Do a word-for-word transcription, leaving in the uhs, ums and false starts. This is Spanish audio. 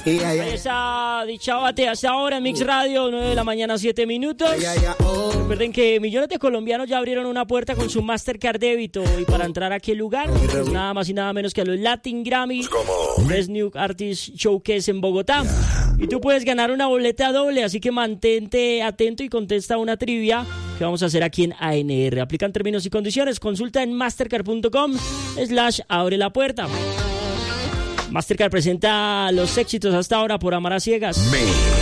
Ahí está dicha bate hasta ahora en Mix Radio, nueve de la mañana, siete minutos. Recuerden que millones de colombianos ya abrieron una puerta con su Mastercard débito. Y para entrar a qué lugar, pues nada más y nada menos que a los Latin Grammy Best New Artist Showcase en Bogotá. Y tú puedes ganar una boleta doble, así que mantente atento y contesta una trivia que vamos a hacer aquí en A N R. Aplican términos y condiciones. Consulta en mastercard punto com slash abre la puerta. Mastercard presenta los éxitos hasta ahora por Amar a Ciegas. Me.